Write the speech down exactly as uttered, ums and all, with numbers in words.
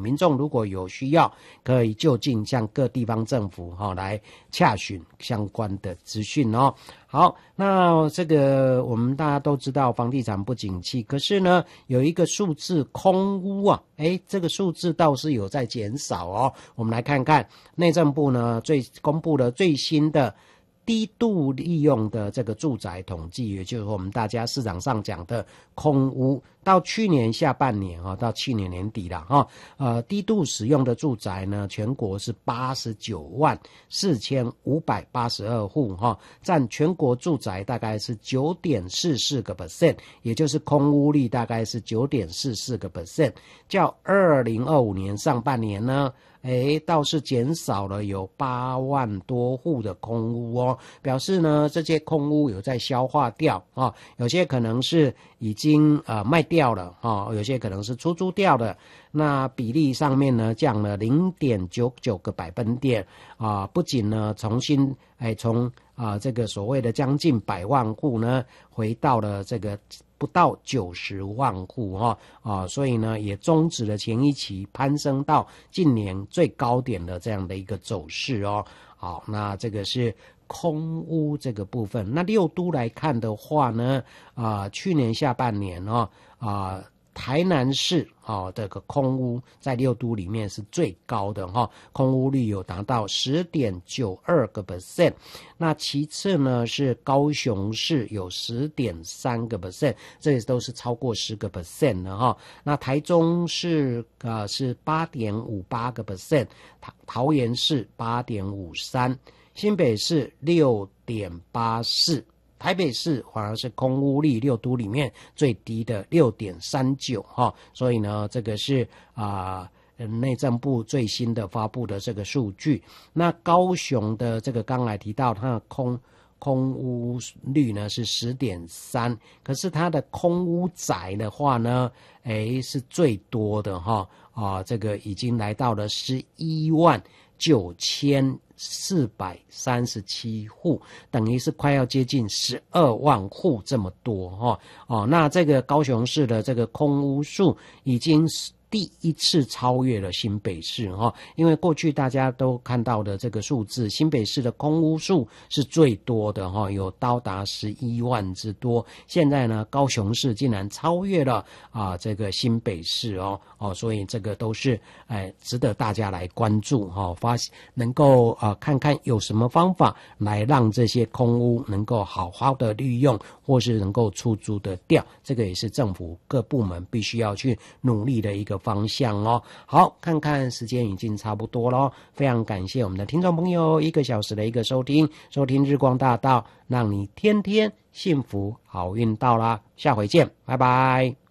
民众如果有需要，可以就近向各地方政府哈、哦、来洽询相关的资讯哦。好，那这个我们大家都知道房地产不景气，可是呢有一个数字空屋啊，诶，这个数字倒是有在减少哦。我们来看看内政部呢最公布了最新的低度利用的这个住宅统计，也就是我们大家市场上讲的空屋，到去年下半年啊，到去年年底了哈，呃，低度使用的住宅呢，全国是八十九万四千五百八十二户哈，占全国住宅大概是九点四四个 percent， 也就是空屋率大概是九点四四个 percent， 较二零二五年上半年呢。诶，倒是减少了有八万多户的空屋哦，表示呢这些空屋有在消化掉啊、哦，有些可能是已经呃卖掉了啊、哦，有些可能是出租掉的。那比例上面呢降了 零点九九个百分点啊，不仅呢重新诶从啊这个所谓的将近百万户呢回到了这个不到九十万户哈啊，所以呢也终止了前一期攀升到近年最高点的这样的一个走势哦。好，那这个是空屋这个部分。那六都来看的话呢，啊，去年下半年哦啊。台南市啊、哦，这个空屋在六都里面是最高的哈、哦，空屋率有达到 十点九二个 percent。那其次呢是高雄市有 十点三个 percent， 这也都是超过十个 percent 的哈、哦。那台中市呃是 八点五八个 percent， 桃桃园市 八点五三， 新北市 六点八四。台北市反而是空屋率六都里面最低的 六点三九 哈，所以呢这个是啊、呃、内政部最新的发布的这个数据。那高雄的这个刚才提到它的空空屋率呢是 十点三， 可是它的空屋宅的话呢诶是最多的哈啊，这个已经来到了十一万九千四百三十七户，等于是快要接近十二万户这么多哈哦。那这个高雄市的这个空屋数已经第一次超越了新北市哈，因为过去大家都看到的这个数字，新北市的空屋数是最多的哈，有高达十一万之多。现在呢，高雄市竟然超越了啊这个新北市哦哦，所以这个都是哎值得大家来关注哈，发能够啊看看有什么方法来让这些空屋能够好好的利用，或是能够出租的掉，这个也是政府各部门必须要去努力的一个方向哦。好，看看时间已经差不多了，非常感谢我们的听众朋友一个小时的一个收听，收听日光大道，让你天天幸福好运到啦，下回见，拜拜。